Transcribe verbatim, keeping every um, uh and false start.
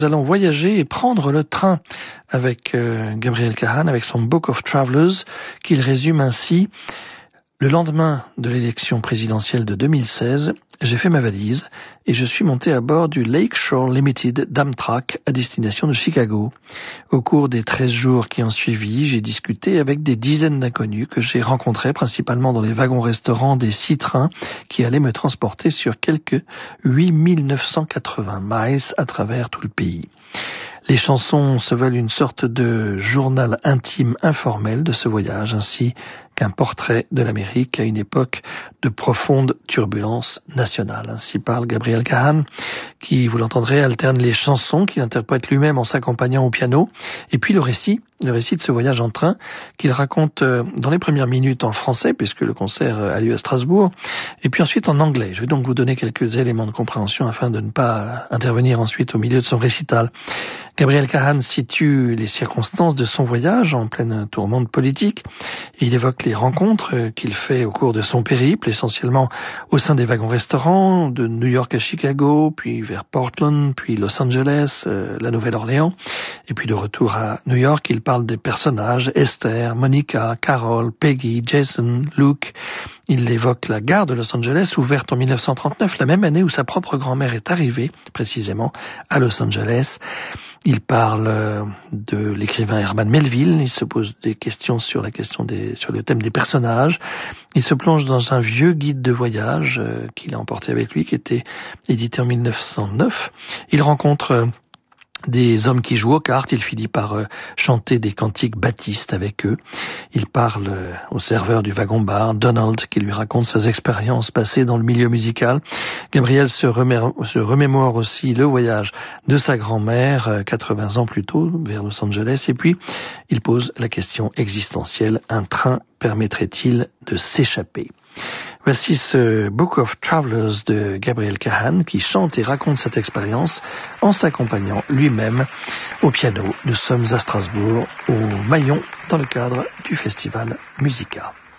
Nous allons voyager et prendre le train avec euh, Gabriel Cahan, avec son Book of Travelers, qu'il résume ainsi. Le lendemain de l'élection présidentielle de deux mille seize, j'ai fait ma valise et je suis monté à bord du Lakeshore Limited d'Amtrak à destination de Chicago. Au cours des treize jours qui ont suivi, j'ai discuté avec des dizaines d'inconnus que j'ai rencontrés principalement dans les wagons-restaurants des six trains qui allaient me transporter sur quelques huit mille neuf cent quatre-vingts miles à travers tout le pays. Les chansons se veulent une sorte de journal intime informel de ce voyage, ainsi qu'un portrait de l'Amérique à une époque de profonde turbulence nationale. Ainsi parle Gabriel Cahan, qui, vous l'entendrez, alterne les chansons qu'il interprète lui-même en s'accompagnant au piano, et puis le récit, le récit de ce voyage en train, qu'il raconte dans les premières minutes en français, puisque le concert a lieu à Strasbourg, et puis ensuite en anglais. Je vais donc vous donner quelques éléments de compréhension afin de ne pas intervenir ensuite au milieu de son récital. Gabriel Cahan situe les circonstances de son voyage en pleine tourmente politique. Il évoque les rencontres qu'il fait au cours de son périple, essentiellement au sein des wagons-restaurants, de New York à Chicago, puis vers Portland, puis Los Angeles, euh, la Nouvelle-Orléans, et puis de retour à New York. Il parle des personnages Esther, Monica, Carol, Peggy, Jason, Luke. Il évoque la gare de Los Angeles, ouverte en mille neuf cent trente-neuf, la même année où sa propre grand-mère est arrivée, précisément, à Los Angeles. Il parle de l'écrivain Herman Melville, il se pose des questions sur la question des, sur le thème des personnages. Il se plonge dans un vieux guide de voyage euh, qu'il a emporté avec lui, qui était édité en mille neuf cent neuf. Il rencontre euh, des hommes qui jouent aux cartes, il finit par euh, chanter des cantiques baptistes avec eux. Il parle euh, au serveur du wagon-bar, Donald, qui lui raconte ses expériences passées dans le milieu musical. Gabriel se, remé- se remémore aussi le voyage de sa grand-mère, euh, quatre-vingts ans plus tôt, vers Los Angeles. Et puis, il pose la question existentielle, un train permettrait-il de s'échapper ? Voici ce Book of Travelers de Gabriel Cahan qui chante et raconte cette expérience en s'accompagnant lui-même au piano. Nous sommes à Strasbourg, au Maillon, dans le cadre du festival Musica.